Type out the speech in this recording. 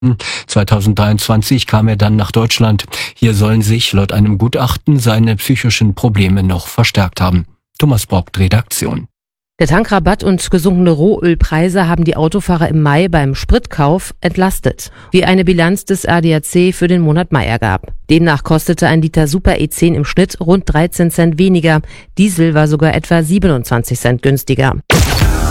2023 kam er dann nach Deutschland. Hier sollen sich laut einem Gutachten seine psychischen Probleme noch verstärkt haben. Thomas Bock, Redaktion. Der Tankrabatt und gesunkene Rohölpreise haben die Autofahrer im Mai beim Spritkauf entlastet, wie eine Bilanz des ADAC für den Monat Mai ergab. Demnach kostete ein Liter Super E10 im Schnitt rund 13 Cent weniger. Diesel war sogar etwa 27 Cent günstiger.